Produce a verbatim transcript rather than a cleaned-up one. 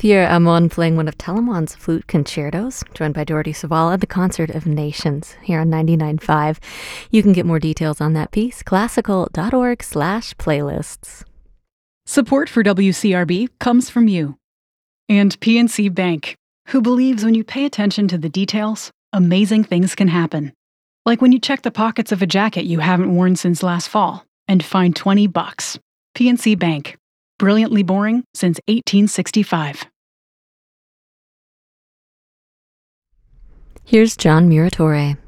Pierre Amon playing one of Telemon's flute concertos, joined by Dorothy Savala, the Concert of Nations, here on ninety-nine point five. You can get more details on that piece, classical.org slash playlists. Support for W C R B comes from you. And P N C Bank, who believes when you pay attention to the details, amazing things can happen. Like when you check the pockets of a jacket you haven't worn since last fall and find twenty bucks. P N C Bank. Brilliantly boring since eighteen sixty-five. Here's John Muratore.